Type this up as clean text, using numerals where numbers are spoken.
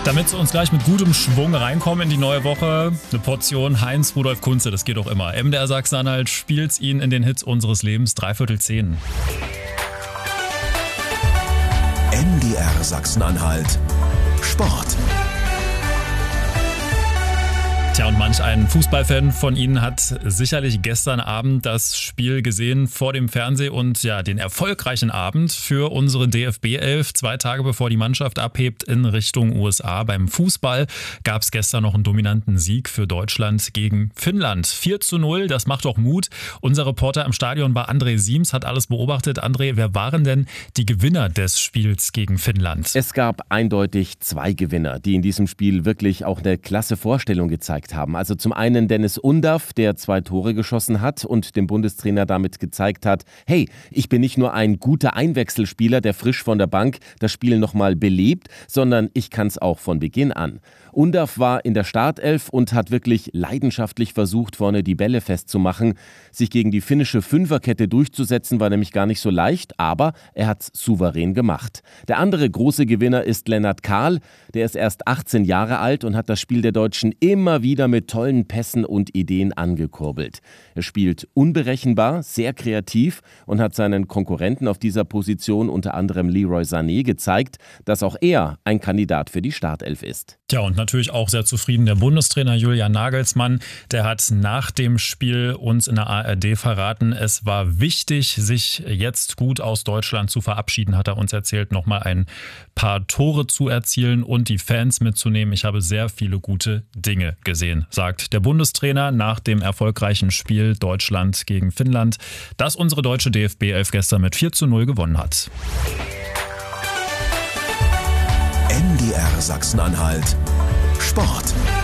Damit Sie uns gleich mit gutem Schwung reinkommen in die neue Woche, eine Portion Heinz Rudolf Kunze, das geht auch immer. MDR Sachsen-Anhalt spielt's Ihnen in den Hits unseres Lebens, 9:45. MDR Sachsen-Anhalt Sport. Tja, und manch ein Fußballfan von Ihnen hat sicherlich gestern Abend das Spiel gesehen vor dem Fernseh und ja, den erfolgreichen Abend für unsere DFB 11. 2 Tage bevor die Mannschaft abhebt in Richtung USA. Beim Fußball gab es gestern noch einen dominanten Sieg für Deutschland gegen Finnland. 4:0, das macht doch Mut. Unser Reporter im Stadion war André Siems, hat alles beobachtet. André, wer waren denn die Gewinner des Spiels gegen Finnland? Es gab eindeutig 2 Gewinner, die in diesem Spiel wirklich auch eine klasse Vorstellung gezeigt haben. Also zum einen Dennis Undaff, der 2 Tore geschossen hat und dem Bundestrainer damit gezeigt hat, hey, ich bin nicht nur ein guter Einwechselspieler, der frisch von der Bank das Spiel nochmal belebt, sondern ich kann es auch von Beginn an. Undaff war in der Startelf und hat wirklich leidenschaftlich versucht, vorne die Bälle festzumachen. Sich gegen die finnische Fünferkette durchzusetzen, war nämlich gar nicht so leicht, aber er hat's souverän gemacht. Der andere große Gewinner ist Lennart Kahl. Der ist erst 18 Jahre alt und hat das Spiel der Deutschen immer wieder mit tollen Pässen und Ideen angekurbelt. Er spielt unberechenbar, sehr kreativ und hat seinen Konkurrenten auf dieser Position, unter anderem Leroy Sané, gezeigt, dass auch er ein Kandidat für die Startelf ist. Tja, und natürlich auch sehr zufrieden der Bundestrainer Julian Nagelsmann. Der hat nach dem Spiel uns in der ARD verraten, es war wichtig, sich jetzt gut aus Deutschland zu verabschieden, hat er uns erzählt, nochmal ein paar Tore zu erzielen und die Fans mitzunehmen. Ich habe sehr viele gute Dinge gesehen, sagt der Bundestrainer nach dem erfolgreichen Spiel Deutschland gegen Finnland, das unsere deutsche DFB 11 gestern mit 4:0 gewonnen hat. MDR Sachsen-Anhalt Sport.